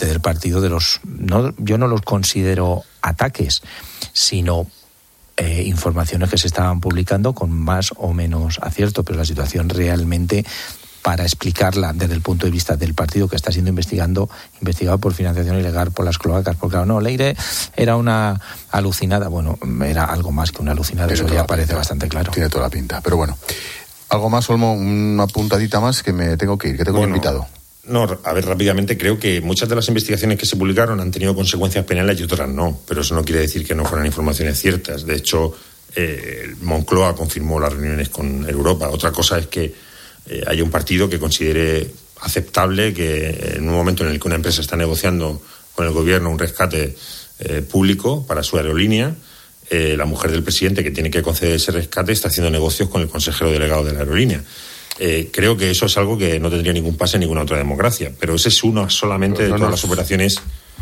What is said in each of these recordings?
parte del partido yo no los considero ataques, sino informaciones que se estaban publicando con más o menos acierto, pero la situación realmente, para explicarla desde el punto de vista del partido que está siendo investigado por financiación ilegal por las cloacas, porque claro, no, Leire era una alucinada, bueno, era algo más que una alucinada, eso ya parece bastante claro. Tiene toda la pinta, pero bueno. Algo más, Olmo, una puntadita más que me tengo que ir, que tengo un invitado. No, a ver, rápidamente, creo que muchas de las investigaciones que se publicaron han tenido consecuencias penales y otras no, pero eso no quiere decir que no fueran informaciones ciertas. De hecho, Moncloa confirmó las reuniones con Europa. Otra cosa es que haya un partido que considere aceptable que en un momento en el que una empresa está negociando con el gobierno un rescate público para su aerolínea, la mujer del presidente que tiene que conceder ese rescate está haciendo negocios con el consejero delegado de la aerolínea. Creo que eso es algo que no tendría ningún pase en ninguna otra democracia, pero ese es uno solamente de todas las operaciones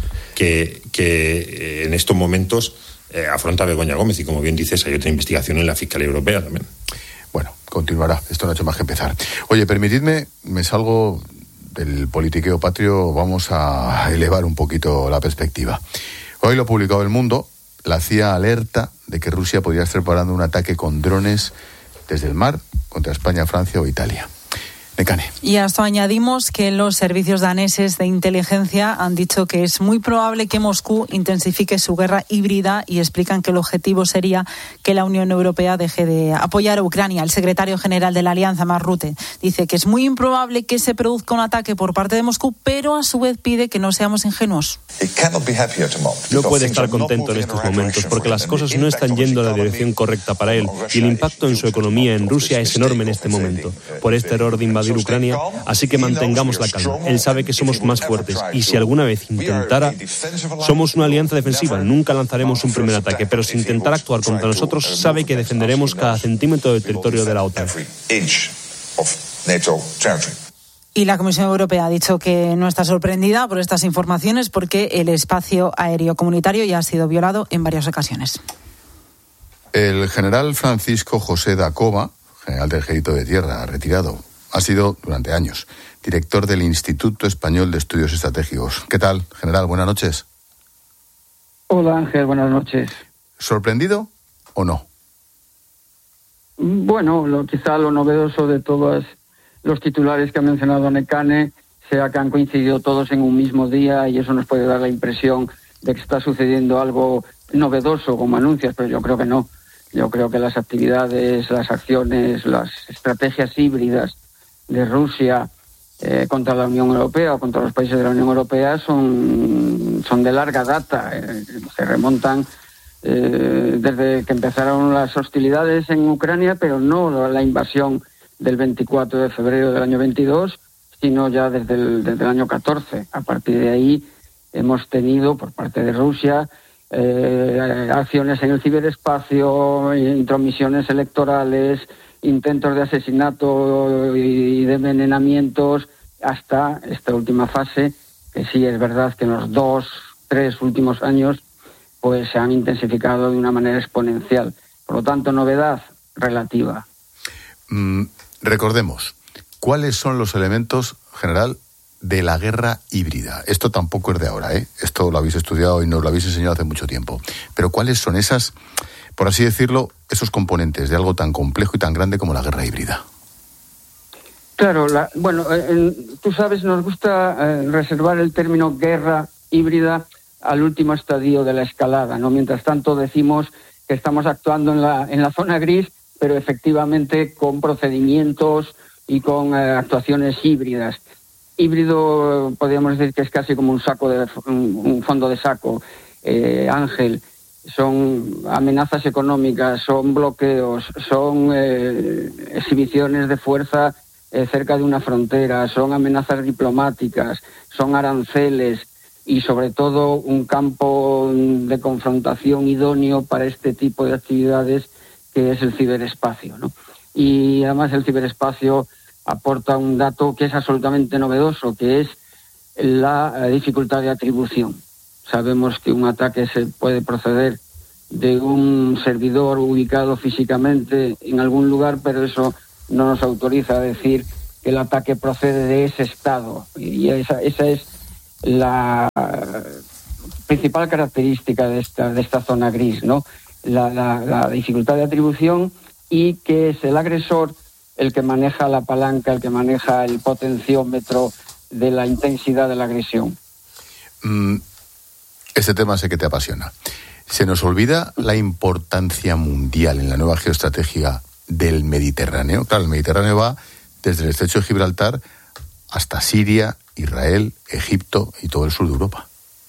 que en estos momentos afronta Begoña Gómez, y como bien dices, hay otra investigación en la Fiscalía Europea también. Bueno, continuará, esto no ha hecho más que empezar. Oye, permitidme, me salgo del politiqueo patrio, vamos a elevar un poquito la perspectiva. Hoy lo ha publicado El Mundo, la CIA alerta de que Rusia podría estar preparando un ataque con drones desde el mar contra España, Francia o Italia. Nekane. Y a esto añadimos que los servicios daneses de inteligencia han dicho que es muy probable que Moscú intensifique su guerra híbrida y explican que el objetivo sería que la Unión Europea deje de apoyar a Ucrania. El secretario general de la Alianza, Mark Rutte, dice que es muy improbable que se produzca un ataque por parte de Moscú, pero a su vez pide que no seamos ingenuos. No puede estar contento en estos momentos porque las cosas no están yendo en la dirección correcta para él y el impacto en su economía en Rusia es enorme en este momento por este error de invadir Ucrania, así que mantengamos la calma. Él sabe que somos más fuertes y si alguna vez intentara, somos una alianza defensiva, nunca lanzaremos un primer ataque, pero si intentara actuar contra nosotros, sabe que defenderemos cada centímetro del territorio de la OTAN. Y la Comisión Europea ha dicho que no está sorprendida por estas informaciones porque el espacio aéreo comunitario ya ha sido violado en varias ocasiones. El general Francisco José da Cova, general del Ejército de Tierra, retirado, ha sido durante años director del Instituto Español de Estudios Estratégicos. ¿Qué tal, general? Buenas noches. Hola, Ángel, buenas noches. ¿Sorprendido o no? Bueno, quizá lo novedoso de todos los titulares que ha mencionado Nekane sea que han coincidido todos en un mismo día y eso nos puede dar la impresión de que está sucediendo algo novedoso como anuncias, pero yo creo que no. Yo creo que las actividades, las acciones, las estrategias híbridas de Rusia contra la Unión Europea o contra los países de la Unión Europea son de larga data. Se remontan desde que empezaron las hostilidades en Ucrania, pero no la invasión del 24 de febrero del año 22, sino ya desde el año 14. A partir de ahí hemos tenido por parte de Rusia acciones en el ciberespacio, intromisiones electorales, intentos de asesinato y de envenenamientos, hasta esta última fase, que sí es verdad que en los 2-3 últimos años pues se han intensificado de una manera exponencial. Por lo tanto, novedad relativa. Recordemos, ¿cuáles son los elementos, general, de la guerra híbrida? Esto tampoco es de ahora, ¿eh? Esto lo habéis estudiado y nos lo habéis enseñado hace mucho tiempo. Pero ¿cuáles son esas, por así decirlo, esos componentes de algo tan complejo y tan grande como la guerra híbrida? Claro, tú sabes, nos gusta reservar el término guerra híbrida al último estadio de la escalada, ¿no? Mientras tanto decimos que estamos actuando en la zona gris, pero efectivamente con procedimientos y con actuaciones híbridas. Híbrido podríamos decir que es casi como un fondo de saco, Ángel. Son amenazas económicas, son bloqueos, son exhibiciones de fuerza cerca de una frontera, son amenazas diplomáticas, son aranceles y sobre todo un campo de confrontación idóneo para este tipo de actividades que es el ciberespacio, ¿no? Y además el ciberespacio aporta un dato que es absolutamente novedoso, que es la dificultad de atribución. Sabemos que un ataque se puede proceder de un servidor ubicado físicamente en algún lugar, pero eso no nos autoriza a decir que el ataque procede de ese estado. Y esa es la principal característica de esta zona gris, ¿no? La dificultad de atribución, y que es el agresor el que maneja la palanca, el que maneja el potenciómetro de la intensidad de la agresión. Este tema sé que te apasiona. Se nos olvida la importancia mundial en la nueva geoestrategia del Mediterráneo. Claro, el Mediterráneo va desde el estrecho de Gibraltar hasta Siria, Israel, Egipto y todo el sur de Europa.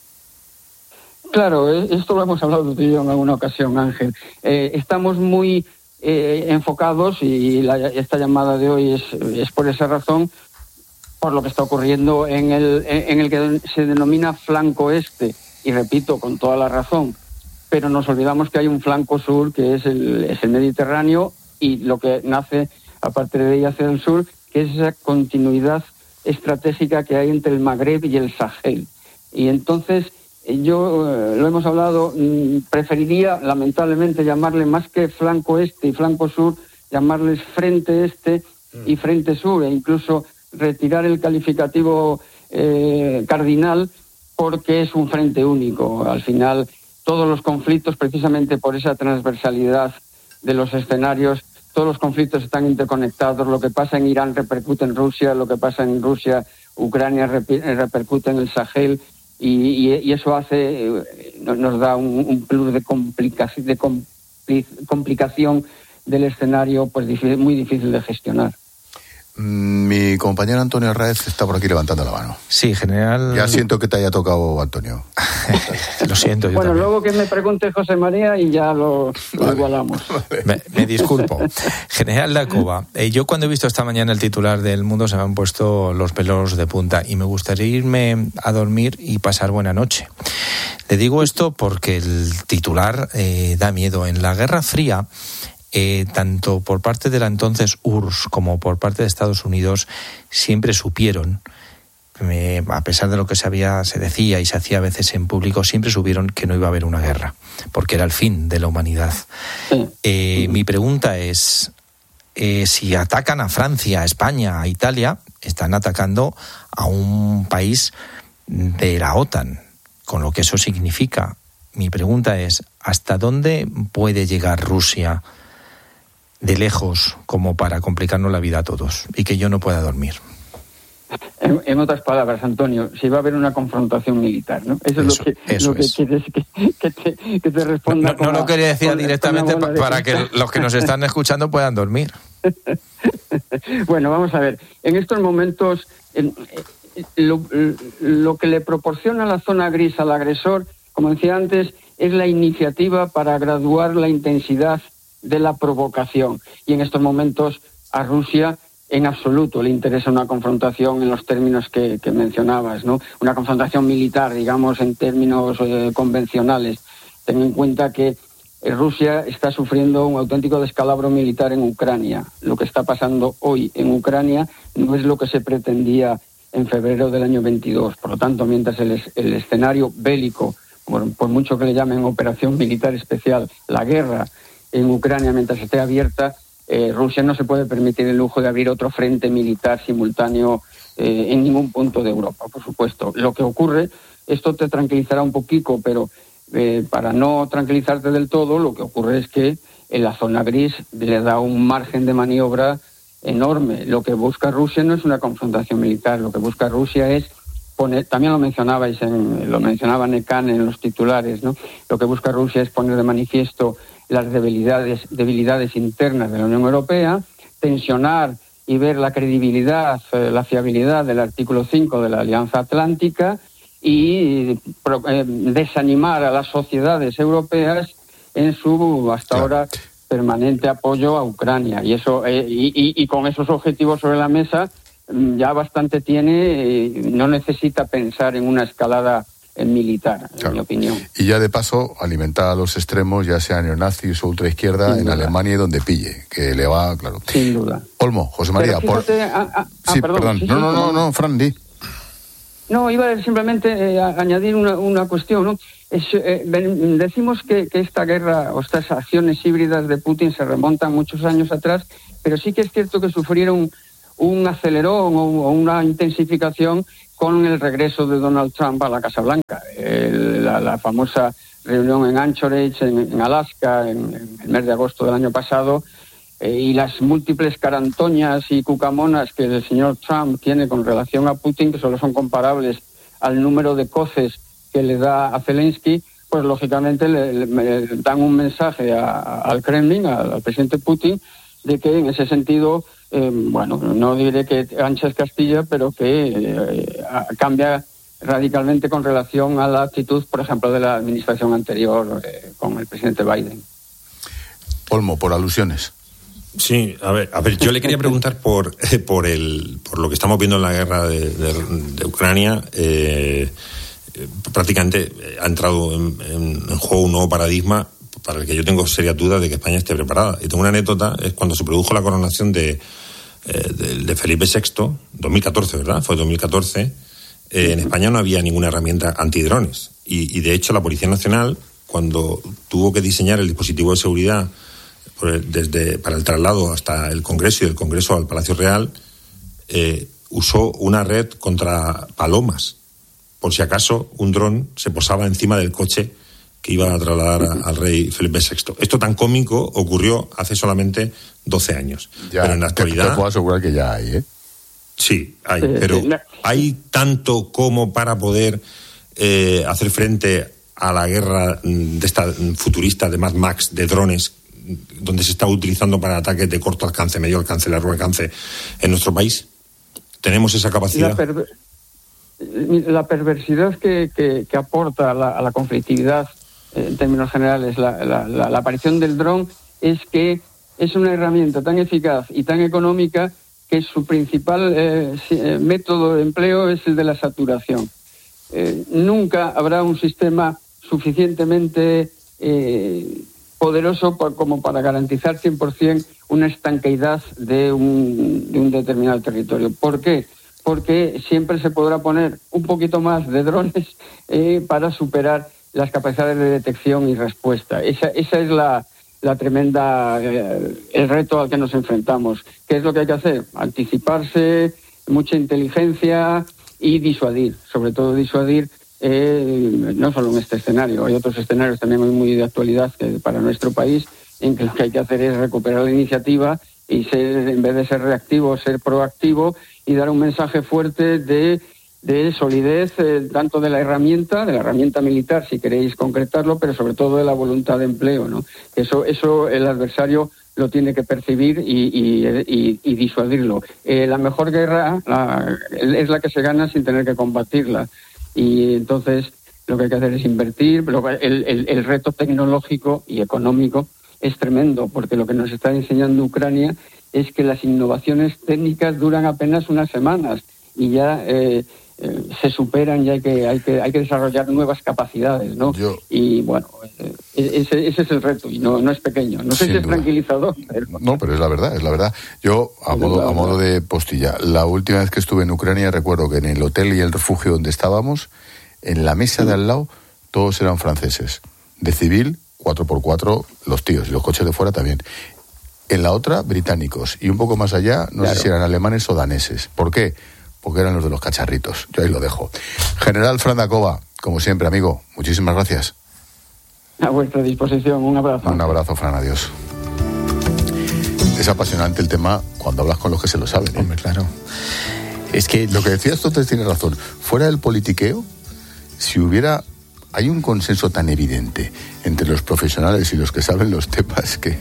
Claro, esto lo hemos hablado tú y yo en alguna ocasión, Ángel. Estamos muy enfocados, y esta llamada de hoy es por esa razón, por lo que está ocurriendo en el que se denomina flanco este, y repito, con toda la razón, pero nos olvidamos que hay un flanco sur que es el Mediterráneo, y lo que nace, aparte de ella hacia el sur, que es esa continuidad estratégica que hay entre el Magreb y el Sahel. Y entonces, yo, lo hemos hablado, preferiría, lamentablemente, llamarle más que flanco este y flanco sur, llamarles frente este y frente sur, e incluso retirar el calificativo cardinal, porque es un frente único. Al final, todos los conflictos, precisamente por esa transversalidad de los escenarios, todos los conflictos están interconectados. Lo que pasa en Irán repercute en Rusia, lo que pasa en Rusia, Ucrania repercute en el Sahel, y eso nos da un plus de complicación del escenario, pues muy difícil de gestionar. Mi compañero Antonio Arraez está por aquí levantando la mano. Sí, general. Ya siento que te haya tocado, Antonio. Lo siento, yo bueno, también. Luego que me pregunte José María y ya lo igualamos. Vale. Me disculpo. General Dacova, yo cuando he visto esta mañana el titular del Mundo se me han puesto los pelos de punta, y me gustaría irme a dormir y pasar buena noche. Le digo esto porque el titular da miedo. En la Guerra Fría, tanto por parte de la entonces URSS como por parte de Estados Unidos, siempre supieron, a pesar de lo que se decía y se hacía a veces en público, siempre supieron que no iba a haber una guerra, porque era el fin de la humanidad. Mi pregunta es, si atacan a Francia, a España, a Italia, están atacando a un país de la OTAN, con lo que eso significa. Mi pregunta es, ¿hasta dónde puede llegar Rusia de lejos como para complicarnos la vida a todos y que yo no pueda dormir? En otras palabras, Antonio, si va a haber una confrontación militar, ¿no? Eso es lo que quieres que te responda. No lo quería decir directamente para que los que nos están escuchando puedan dormir. Bueno, vamos a ver. En estos momentos, lo que le proporciona la zona gris al agresor, como decía antes, es la iniciativa para graduar la intensidad de la provocación. Y en estos momentos a Rusia en absoluto le interesa una confrontación en los términos que mencionabas, ¿no? Una confrontación militar, digamos, en términos convencionales. Ten en cuenta que Rusia está sufriendo un auténtico descalabro militar en Ucrania. Lo que está pasando hoy en Ucrania no es lo que se pretendía en febrero del año 22. Por lo tanto, mientras el escenario bélico, por mucho que le llamen operación militar especial, la guerra en Ucrania, mientras esté abierta, Rusia no se puede permitir el lujo de abrir otro frente militar simultáneo en ningún punto de Europa, por supuesto. Lo que ocurre, esto te tranquilizará un poquito, pero para no tranquilizarte del todo, lo que ocurre es que en la zona gris le da un margen de maniobra enorme. Lo que busca Rusia no es una confrontación militar, lo que busca Rusia es poner, también lo mencionaba Necan en los titulares, ¿no? Lo que busca Rusia es poner de manifiesto las debilidades internas de la Unión Europea, tensionar y ver la credibilidad, la fiabilidad del artículo 5 de la Alianza Atlántica, y desanimar a las sociedades europeas en su hasta ahora permanente apoyo a Ucrania. Y eso y con esos objetivos sobre la mesa ya bastante tiene, no necesita pensar en una escalada militar, en mi opinión. Y ya de paso alimentar a los extremos, ya sea neonazis o ultraizquierda, en Alemania y donde pille, que le va, claro. Sin duda. Olmo, José María. Fíjate, perdón. No, Fran, di. No, iba simplemente a añadir una cuestión, ¿no? Decimos que esta guerra o estas acciones híbridas de Putin se remontan muchos años atrás, pero sí que es cierto que sufrieron un acelerón o una intensificación con el regreso de Donald Trump a la Casa Blanca. La famosa reunión en Anchorage, en Alaska, en el mes de agosto del año pasado, y las múltiples carantoñas y cucamonas que el señor Trump tiene con relación a Putin, que solo son comparables al número de coces que le da a Zelensky, pues lógicamente le dan un mensaje al Kremlin, al presidente Putin, de que en ese sentido, no diré que ancha es Castilla, pero que cambia radicalmente con relación a la actitud, por ejemplo, de la administración anterior con el presidente Biden. Olmo, por alusiones. Sí, a ver, yo le quería preguntar por lo que estamos viendo en la guerra de Ucrania. Prácticamente ha entrado en juego un nuevo paradigma para el que yo tengo serias dudas de que España esté preparada. Y tengo una anécdota, es cuando se produjo la coronación de Felipe VI, 2014, ¿verdad? Fue 2014. En España no había ninguna herramienta antidrones. Y de hecho la Policía Nacional, cuando tuvo que diseñar el dispositivo de seguridad para el traslado hasta el Congreso y del Congreso al Palacio Real, usó una red contra palomas, por si acaso un dron se posaba encima del coche que iba a trasladar al rey Felipe VI. Esto tan cómico ocurrió hace solamente 12 años. Ya, pero en la actualidad... Te puedo asegurar que ya hay, ¿eh? Sí, hay, pero ¿hay tanto como para poder hacer frente a la guerra de esta futurista de Mad Max, de drones, donde se está utilizando para ataques de corto alcance, medio alcance, largo alcance en nuestro país? ¿Tenemos esa capacidad? La perversidad que aporta a la conflictividad, en términos generales, la aparición del dron, es que es una herramienta tan eficaz y tan económica que su principal método de empleo es el de la saturación. Nunca habrá un sistema suficientemente poderoso como para garantizar 100% una estanqueidad de un determinado territorio. ¿Por qué? Porque siempre se podrá poner un poquito más de drones para superar las capacidades de detección y respuesta. Esa es la tremenda, el reto al que nos enfrentamos. ¿Qué es lo que hay que hacer? Anticiparse, mucha inteligencia y disuadir. Sobre todo disuadir, no solo en este escenario, hay otros escenarios también muy de actualidad que para nuestro país, en que lo que hay que hacer es recuperar la iniciativa y en vez de ser reactivo, ser proactivo y dar un mensaje fuerte de solidez, tanto de la herramienta militar, si queréis concretarlo, pero sobre todo de la voluntad de empleo, ¿no? Eso el adversario lo tiene que percibir y disuadirlo. La mejor guerra es la que se gana sin tener que combatirla. Y entonces lo que hay que hacer es invertir, pero el reto tecnológico y económico es tremendo, porque lo que nos está enseñando Ucrania es que las innovaciones técnicas duran apenas unas semanas y ya se superan y hay que desarrollar nuevas capacidades, ¿no? Y bueno, ese es el reto y no es pequeño. No sé si es tranquilizador. No, pero es la verdad. Yo, a modo de postilla, la última vez que estuve en Ucrania recuerdo que en el hotel y el refugio donde estábamos, en la mesa de al lado, todos eran franceses. De civil, 4x4, los tíos, y los coches de fuera también. En la otra, británicos. Y un poco más allá, no sé si eran alemanes o daneses. ¿Por qué? Porque eran los de los cacharritos. Yo ahí lo dejo. General Fran Dacova, como siempre, amigo, muchísimas gracias. A vuestra disposición, un abrazo. Un abrazo, Fran, adiós. Es apasionante el tema cuando hablas con los que se lo saben, ¿eh? Hombre, claro. Es que lo que decías tú tienes razón. Fuera del politiqueo, si hay un consenso tan evidente entre los profesionales y los que saben los temas que...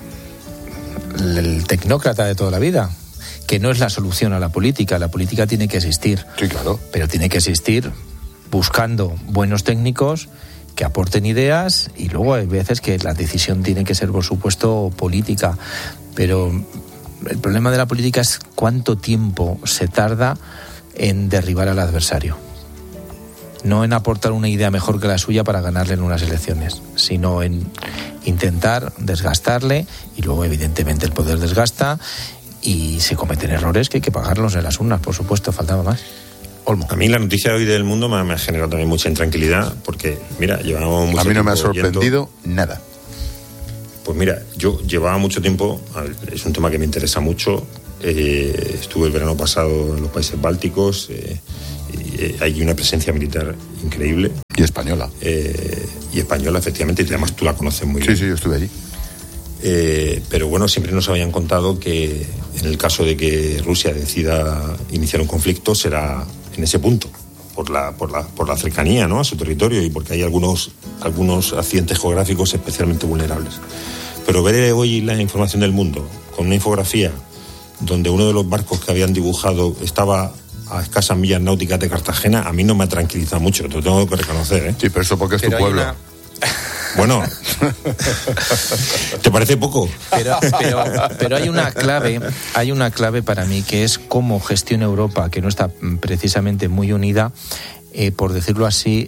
El tecnócrata de toda la vida, que no es la solución a la política tiene que existir. Sí, claro. Pero tiene que existir buscando buenos técnicos que aporten ideas y luego hay veces que la decisión tiene que ser, por supuesto, política. Pero el problema de la política es cuánto tiempo se tarda en derribar al adversario. No en aportar una idea mejor que la suya para ganarle en unas elecciones, sino en intentar desgastarle y luego, evidentemente, el poder desgasta y se cometen errores que hay que pagarlos en las urnas, por supuesto, faltaba más. Olmo. A mí la noticia de hoy del Mundo me ha generado también mucha intranquilidad porque, mira, llevábamos mucho tiempo. A mí no me ha sorprendido nada. Pues mira, yo llevaba mucho tiempo, es un tema que me interesa mucho, estuve el verano pasado en los países bálticos hay una presencia militar increíble. Y española. Y española, efectivamente, y además tú la conoces muy bien. Sí, yo estuve allí. Pero bueno, siempre nos habían contado que en el caso de que Rusia decida iniciar un conflicto será en ese punto, por la cercanía, ¿no?, a su territorio, y porque hay algunos accidentes geográficos especialmente vulnerables. Pero ver hoy la información del Mundo con una infografía donde uno de los barcos que habían dibujado estaba a escasas millas náuticas de Cartagena, a mí no me tranquiliza mucho, te lo tengo que reconocer, ¿eh? Sí, pero eso porque es tu pueblo. Bueno, ¿te parece poco? Pero hay una clave para mí, que es cómo gestiona Europa, que no está precisamente muy unida, por decirlo así,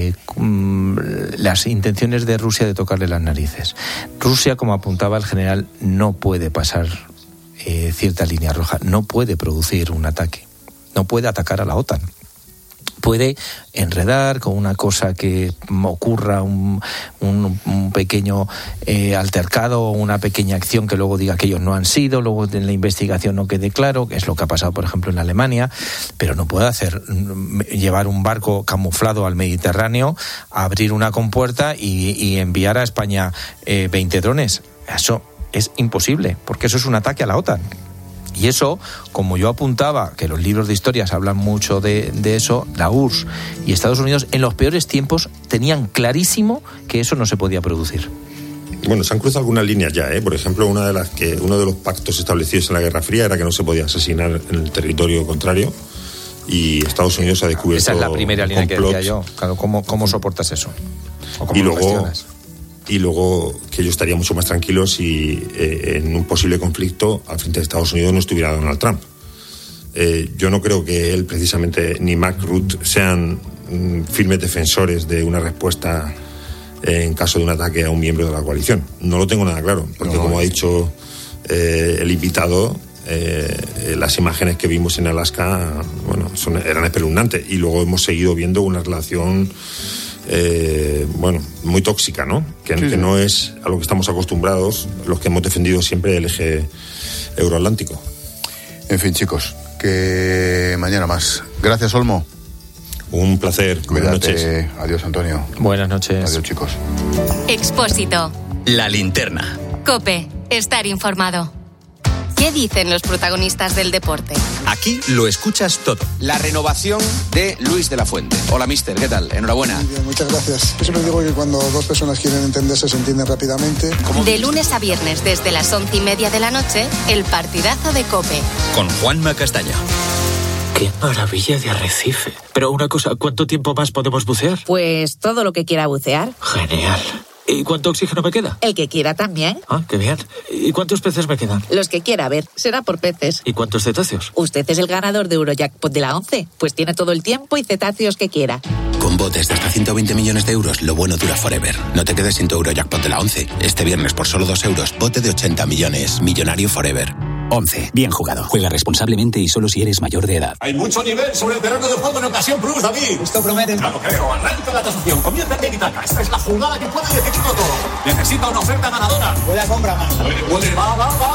las intenciones de Rusia de tocarle las narices. Rusia, como apuntaba el general, no puede pasar cierta línea roja, no puede producir un ataque, no puede atacar a la OTAN. Puede enredar con una cosa que ocurra un pequeño altercado o una pequeña acción que luego diga que ellos no han sido, luego en la investigación no quede claro, que es lo que ha pasado, por ejemplo, en Alemania, pero no puede llevar un barco camuflado al Mediterráneo, abrir una compuerta y enviar a España 20 drones. Eso es imposible, porque eso es un ataque a la OTAN. Y eso, como yo apuntaba, que los libros de historias hablan mucho de eso, la URSS y Estados Unidos en los peores tiempos tenían clarísimo que eso no se podía producir. Bueno, se han cruzado algunas líneas ya, ¿eh? Por ejemplo, uno de los pactos establecidos en la Guerra Fría era que no se podía asesinar en el territorio contrario, y Estados Unidos ha descubierto. Esa es la primera línea que decía yo. Claro, ¿cómo soportas eso? ¿O cómo lo gestionas? Y luego que yo estaría mucho más tranquilo si en un posible conflicto al frente de Estados Unidos no estuviera Donald Trump. Yo no creo que él precisamente ni Mark Rutte sean firmes defensores de una respuesta en caso de un ataque a un miembro de la coalición. No lo tengo nada claro, porque como ha dicho el invitado, las imágenes que vimos en Alaska, bueno, eran espeluznantes, y luego hemos seguido viendo una relación muy tóxica, ¿no? Que no es a lo que estamos acostumbrados los que hemos defendido siempre el eje euroatlántico. En fin, chicos, que mañana más. Gracias, Olmo. Un placer. Cuídate. Buenas noches. Adiós, Antonio. Buenas noches. Adiós, chicos. Expósito. La linterna. COPE. Estar informado. ¿Qué dicen los protagonistas del deporte? Aquí lo escuchas todo. La renovación de Luis de la Fuente. Hola, mister, ¿qué tal? Enhorabuena. Muy bien, muchas gracias. Yo siempre digo que cuando dos personas quieren entenderse, se entienden rápidamente. De lunes a viernes, desde las 11:30 de la noche, el partidazo de COPE. Con Juanma Castaño. ¡Qué maravilla de arrecife! Pero una cosa, ¿cuánto tiempo más podemos bucear? Pues todo lo que quiera bucear. Genial. ¿Y cuánto oxígeno me queda? El que quiera también. Ah, qué bien. ¿Y cuántos peces me quedan? Los que quiera, a ver, será por peces. ¿Y cuántos cetáceos? Usted es el ganador de Eurojackpot de la 11, pues tiene todo el tiempo y cetáceos que quiera. Con botes de hasta 120 millones de euros, lo bueno dura forever. No te quedes sin tu Eurojackpot de la 11. Este viernes por solo 2 euros, bote de 80 millones. Millonario forever. 11. Bien jugado. Juega responsablemente y solo si eres mayor de edad. Hay mucho nivel sobre el terreno de juego en Ocasión Plus, David. Esto promete. Claro, creo. Arranca la tasación. Comienza el tiki-taka. Esta es la jugada que puede decidirlo todo. Necesita una oferta ganadora. Puede compra más. Puede. Va.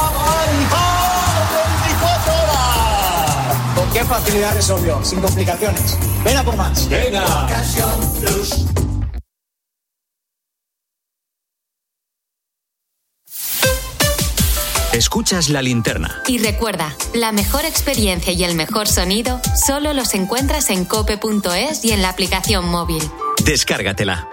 24 horas. ¿Con qué facilidad resolvió? Sin complicaciones. Ven a por más. Venga. Ocasión Plus. Escuchas La Linterna. Y recuerda, la mejor experiencia y el mejor sonido solo los encuentras en cope.es y en la aplicación móvil. Descárgatela.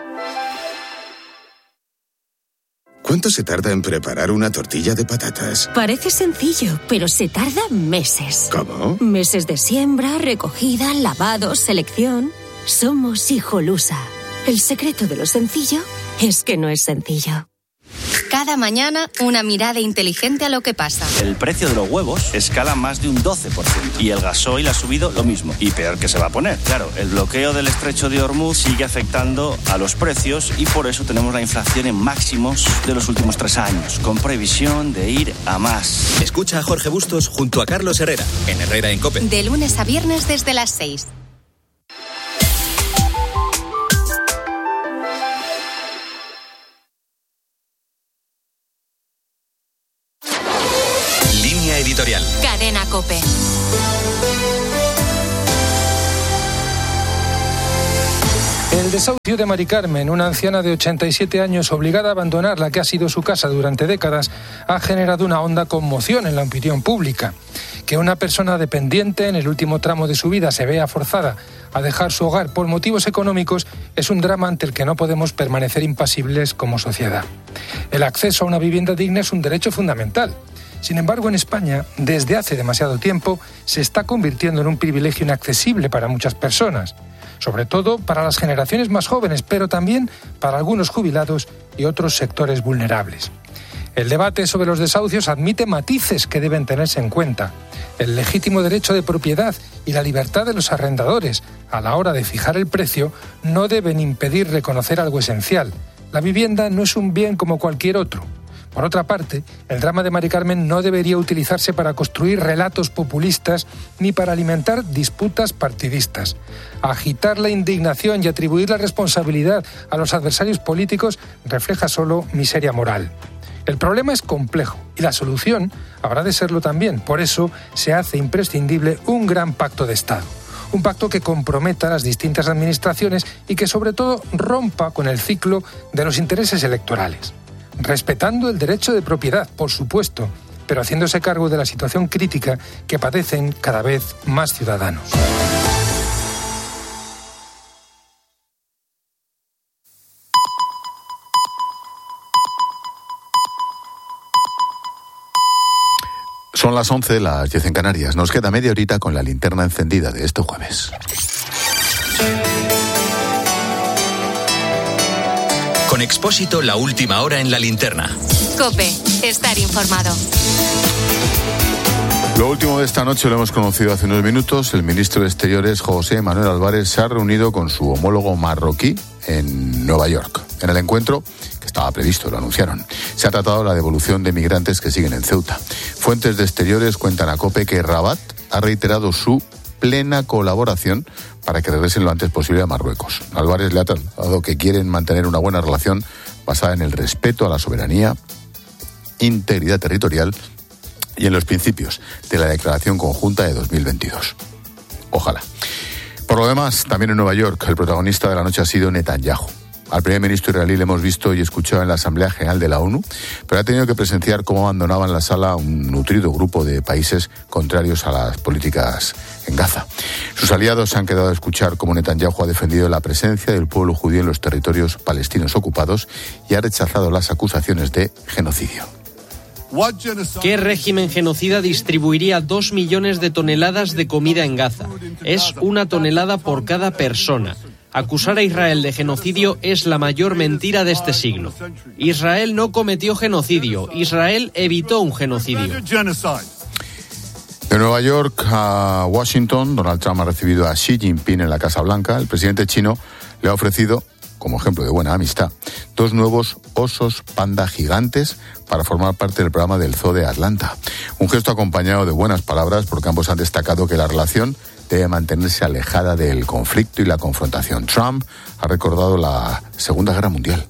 ¿Cuánto se tarda en preparar una tortilla de patatas? Parece sencillo, pero se tarda meses. ¿Cómo? Meses de siembra, recogida, lavado, selección. Somos Hijolusa. El secreto de lo sencillo es que no es sencillo. Cada mañana, una mirada inteligente a lo que pasa. El precio de los huevos escala más de un 12%. Y el gasoil ha subido lo mismo. Y peor que se va a poner. Claro, el bloqueo del estrecho de Hormuz sigue afectando a los precios y por eso tenemos la inflación en máximos de los últimos 3 años, con previsión de ir a más. Escucha a Jorge Bustos junto a Carlos Herrera, en Herrera en COPE. De lunes a viernes desde las 6. Editorial. Cadena COPE. El desahucio de Mari Carmen, una anciana de 87 años obligada a abandonar la que ha sido su casa durante décadas, ha generado una honda conmoción en la opinión pública. Que una persona dependiente en el último tramo de su vida se vea forzada a dejar su hogar por motivos económicos es un drama ante el que no podemos permanecer impasibles como sociedad. El acceso a una vivienda digna es un derecho fundamental. Sin embargo, en España, desde hace demasiado tiempo, se está convirtiendo en un privilegio inaccesible para muchas personas, sobre todo para las generaciones más jóvenes, pero también para algunos jubilados y otros sectores vulnerables. El debate sobre los desahucios admite matices que deben tenerse en cuenta. El legítimo derecho de propiedad y la libertad de los arrendadores a la hora de fijar el precio no deben impedir reconocer algo esencial. La vivienda no es un bien como cualquier otro. Por otra parte, el drama de Mari Carmen no debería utilizarse para construir relatos populistas ni para alimentar disputas partidistas. Agitar la indignación y atribuir la responsabilidad a los adversarios políticos refleja solo miseria moral. El problema es complejo y la solución habrá de serlo también. Por eso se hace imprescindible un gran pacto de Estado. Un pacto que comprometa a las distintas administraciones y que sobre todo rompa con el ciclo de los intereses electorales. Respetando el derecho de propiedad, por supuesto, pero haciéndose cargo de la situación crítica que padecen cada vez más ciudadanos. Son las 11, las 10 en Canarias. Nos queda media horita con la linterna encendida de este jueves. Con Expósito, la última hora en la linterna. COPE, estar informado. Lo último de esta noche lo hemos conocido hace unos minutos. El ministro de Exteriores, José Manuel Álvarez, se ha reunido con su homólogo marroquí en Nueva York. En el encuentro, que estaba previsto, lo anunciaron, se ha tratado la devolución de migrantes que siguen en Ceuta. Fuentes de Exteriores cuentan a COPE que Rabat ha reiterado su plena colaboración para que regresen lo antes posible a Marruecos. Álvarez le ha trasladado que quieren mantener una buena relación basada en el respeto a la soberanía, integridad territorial y en los principios de la Declaración Conjunta de 2022. Ojalá. Por lo demás, también en Nueva York, el protagonista de la noche ha sido Netanyahu. Al primer ministro israelí le hemos visto y escuchado en la Asamblea General de la ONU, pero ha tenido que presenciar cómo abandonaban la sala un nutrido grupo de países contrarios a las políticas en Gaza. Sus aliados se han quedado a escuchar cómo Netanyahu ha defendido la presencia del pueblo judío en los territorios palestinos ocupados y ha rechazado las acusaciones de genocidio. ¿Qué régimen genocida distribuiría 2 millones de toneladas de comida en Gaza? Es 1 tonelada por cada persona. Acusar a Israel de genocidio es la mayor mentira de este siglo. Israel no cometió genocidio, Israel evitó un genocidio. De Nueva York a Washington, Donald Trump ha recibido a Xi Jinping en la Casa Blanca. El presidente chino le ha ofrecido, como ejemplo de buena amistad, 2 nuevos osos panda gigantes para formar parte del programa del Zoo de Atlanta. Un gesto acompañado de buenas palabras porque ambos han destacado que la relación debe mantenerse alejada del conflicto y la confrontación. Trump ha recordado la Segunda Guerra Mundial.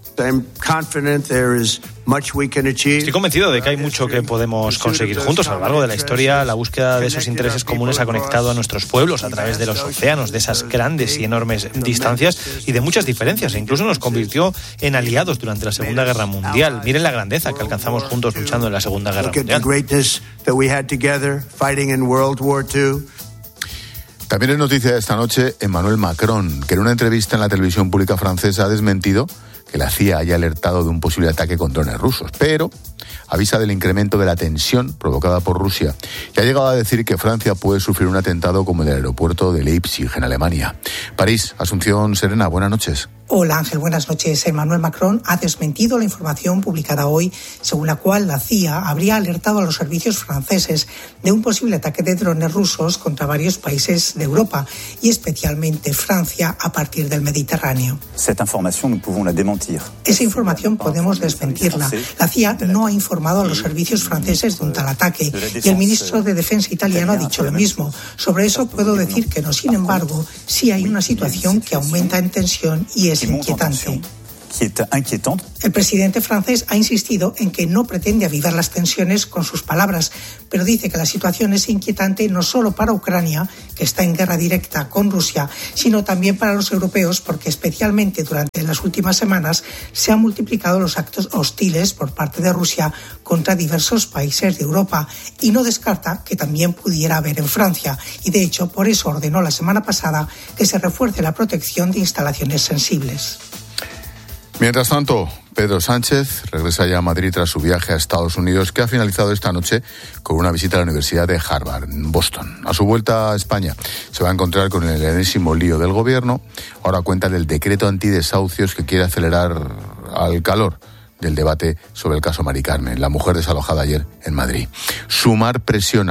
Estoy convencido de que hay mucho que podemos conseguir juntos. A lo largo de la historia, la búsqueda de esos intereses comunes ha conectado a nuestros pueblos a través de los océanos, de esas grandes y enormes distancias y de muchas diferencias. E incluso nos convirtió en aliados durante la Segunda Guerra Mundial. Miren la grandeza que alcanzamos juntos luchando en la Segunda Guerra Mundial. También es noticia de esta noche Emmanuel Macron, que en una entrevista en la televisión pública francesa ha desmentido que la CIA haya alertado de un posible ataque con drones rusos, pero avisa del incremento de la tensión provocada por Rusia y ha llegado a decir que Francia puede sufrir un atentado como el del aeropuerto de Leipzig, en Alemania. París, Asunción Serena, buenas noches. Hola Ángel, buenas noches. Emmanuel Macron ha desmentido la información publicada hoy, según la cual la CIA habría alertado a los servicios franceses de un posible ataque de drones rusos contra varios países de Europa y especialmente Francia a partir del Mediterráneo. Esa información podemos desmentirla. La CIA no ha informado a los servicios franceses de un tal ataque y el ministro de Defensa italiano ha dicho lo mismo. Sobre eso puedo decir que no, sin embargo, sí hay una situación que aumenta en tensión y es inquietante. El presidente francés ha insistido en que no pretende avivar las tensiones con sus palabras, pero dice que la situación es inquietante no solo para Ucrania, que está en guerra directa con Rusia, sino también para los europeos, porque especialmente durante las últimas semanas se han multiplicado los actos hostiles por parte de Rusia contra diversos países de Europa, y no descarta que también pudiera haber en Francia, y de hecho por eso ordenó la semana pasada que se refuerce la protección de instalaciones sensibles. Mientras tanto, Pedro Sánchez regresa ya a Madrid tras su viaje a Estados Unidos, que ha finalizado esta noche con una visita a la Universidad de Harvard, en Boston. A su vuelta a España se va a encontrar con el enésimo lío del gobierno. Ahora cuenta del decreto antidesahucios que quiere acelerar al calor del debate sobre el caso Mari Carmen, la mujer desalojada ayer en Madrid. Sumar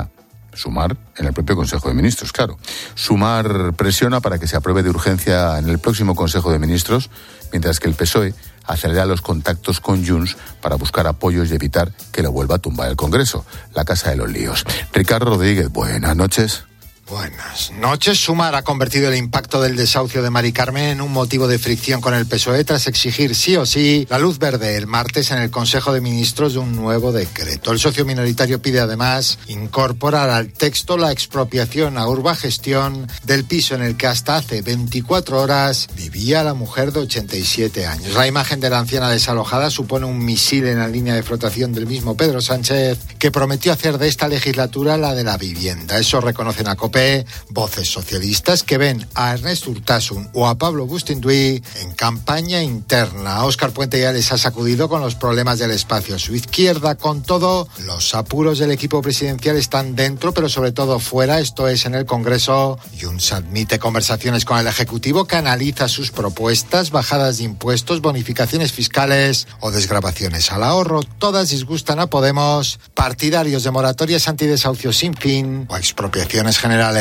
en el propio Consejo de Ministros, claro. Sumar presiona para que se apruebe de urgencia en el próximo Consejo de Ministros, mientras que el PSOE acelera los contactos con Junts para buscar apoyos y evitar que lo vuelva a tumbar el Congreso. La casa de los líos. Ricardo Rodríguez, buenas noches. Buenas noches. Sumar ha convertido el impacto del desahucio de Mari Carmen en un motivo de fricción con el PSOE tras exigir sí o sí la luz verde el martes en el Consejo de Ministros de un nuevo decreto. El socio minoritario pide además incorporar al texto la expropiación a Urbagestión del piso en el que hasta hace 24 horas vivía la mujer de 87 años. La imagen de la anciana desalojada supone un misil en la línea de flotación del mismo Pedro Sánchez, que prometió hacer de esta legislatura la de la vivienda. Eso reconocen a COPE voces socialistas que ven a Ernest Urtasun o a Pablo Bustinduy en campaña interna. A Óscar Puente ya les ha sacudido con los problemas del espacio a su izquierda. Con todo, los apuros del equipo presidencial están dentro, pero sobre todo fuera, esto es en el Congreso. Junts admite conversaciones con el Ejecutivo, que analiza sus propuestas, bajadas de impuestos, bonificaciones fiscales o desgravaciones al ahorro. Todas disgustan a Podemos, partidarios de moratorias antidesahucios sin fin o expropiaciones generales.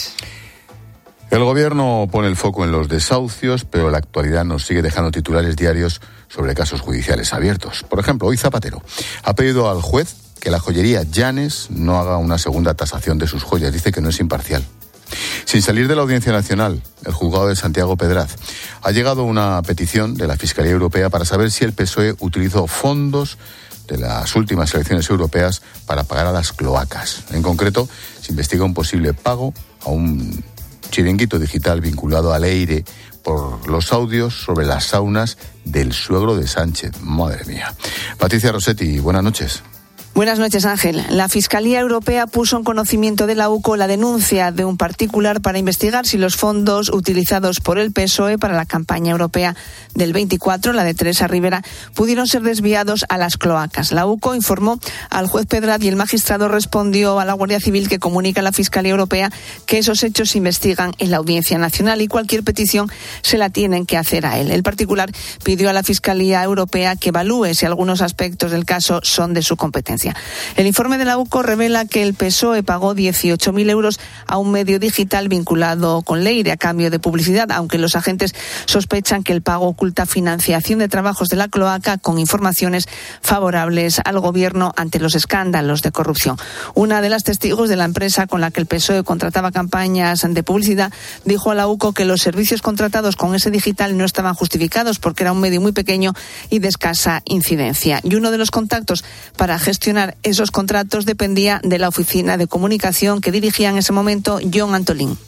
El gobierno pone el foco en los desahucios, pero la actualidad nos sigue dejando titulares diarios sobre casos judiciales abiertos. Por ejemplo, hoy Zapatero ha pedido al juez que la joyería Llanes no haga una segunda tasación de sus joyas. Dice que no es imparcial. Sin salir de la Audiencia Nacional, el juzgado de Santiago Pedraz ha llegado una petición de la Fiscalía Europea para saber si el PSOE utilizó fondos de las últimas elecciones europeas para pagar a las cloacas. En concreto, se investiga un posible pago a un chiringuito digital vinculado al Eire por los audios sobre las saunas del suegro de Sánchez. Madre mía. Patricia Rossetti, buenas noches. Buenas noches, Ángel. La Fiscalía Europea puso en conocimiento de la UCO la denuncia de un particular para investigar si los fondos utilizados por el PSOE para la campaña europea del 24, la de Teresa Rivera, pudieron ser desviados a las cloacas. La UCO informó al juez Pedraz y el magistrado respondió a la Guardia Civil, que comunica a la Fiscalía Europea que esos hechos se investigan en la Audiencia Nacional y cualquier petición se la tienen que hacer a él. El particular pidió a la Fiscalía Europea que evalúe si algunos aspectos del caso son de su competencia. El informe de la UCO revela que el PSOE pagó 18.000 euros a un medio digital vinculado con Leire a cambio de publicidad, aunque los agentes sospechan que el pago oculta financiación de trabajos de la cloaca con informaciones favorables al gobierno ante los escándalos de corrupción. Una de las testigos de la empresa con la que el PSOE contrataba campañas de publicidad dijo a la UCO que los servicios contratados con ese digital no estaban justificados porque era un medio muy pequeño y de escasa incidencia. Y uno de los contactos para gestionar esos contratos dependía de la oficina de comunicación que dirigía en ese momento John Antolín.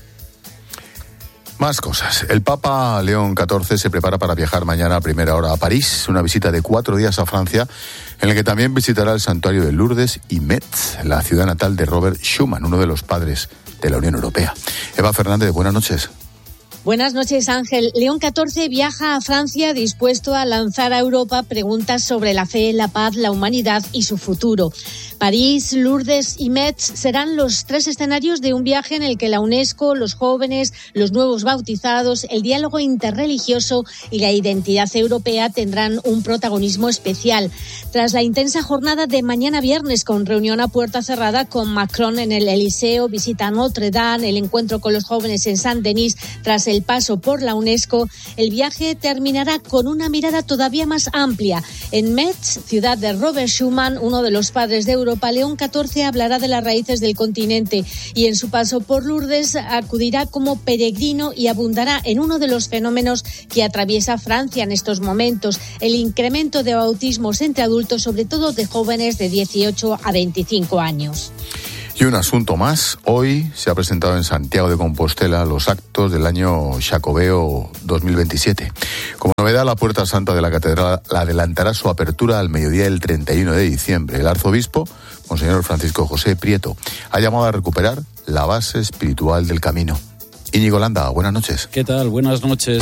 Más cosas. El Papa León XIV se prepara para viajar mañana a primera hora a París, una visita de 4 días a Francia, en la que también visitará el santuario de Lourdes y Metz, la ciudad natal de Robert Schuman, uno de los padres de la Unión Europea. Eva Fernández, buenas noches. Buenas noches, Ángel. León XIV viaja a Francia dispuesto a lanzar a Europa preguntas sobre la fe, la paz, la humanidad y su futuro. París, Lourdes y Metz serán los 3 escenarios de un viaje en el que la UNESCO, los jóvenes, los nuevos bautizados, el diálogo interreligioso y la identidad europea tendrán un protagonismo especial. Tras la intensa jornada de mañana viernes con reunión a puerta cerrada con Macron en el Elíseo, visita a Notre Dame, el encuentro con los jóvenes en Saint-Denis tras el el paso por la UNESCO, el viaje terminará con una mirada todavía más amplia. En Metz, ciudad de Robert Schuman, uno de los padres de Europa, León XIV hablará de las raíces del continente y en su paso por Lourdes acudirá como peregrino y abundará en uno de los fenómenos que atraviesa Francia en estos momentos, el incremento de bautismos entre adultos, sobre todo de jóvenes de 18 a 25 años. Y un asunto más, hoy se ha presentado en Santiago de Compostela los actos del año Xacobeo 2027. Como novedad, la Puerta Santa de la Catedral adelantará su apertura al mediodía del 31 de diciembre. El arzobispo, Monseñor Francisco José Prieto, ha llamado a recuperar la base espiritual del camino. Íñigo Landa, buenas noches. ¿Qué tal? Buenas noches.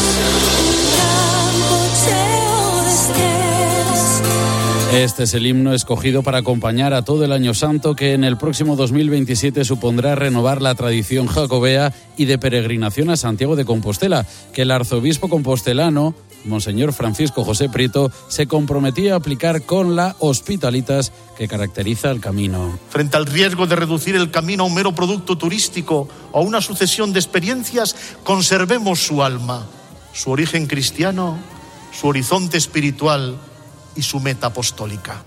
Este es el himno escogido para acompañar a todo el Año Santo, que en el próximo 2027 supondrá renovar la tradición jacobea y de peregrinación a Santiago de Compostela, que el arzobispo compostelano, Monseñor Francisco José Prieto, se comprometía a aplicar con la hospitalitas que caracteriza el camino. Frente al riesgo de reducir el camino a un mero producto turístico o a una sucesión de experiencias, conservemos su alma, su origen cristiano, su horizonte espiritual y su meta apostólica.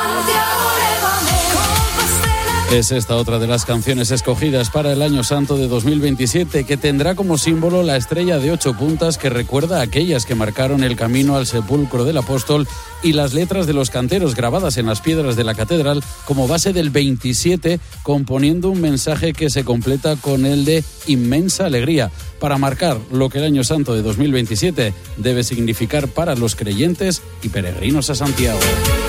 Es esta otra de las canciones escogidas para el Año Santo de 2027, que tendrá como símbolo la estrella de 8 puntas que recuerda a aquellas que marcaron el camino al sepulcro del apóstol, y las letras de los canteros grabadas en las piedras de la catedral como base del 27, componiendo un mensaje que se completa con el de inmensa alegría, para marcar lo que el Año Santo de 2027 debe significar para los creyentes y peregrinos a Santiago.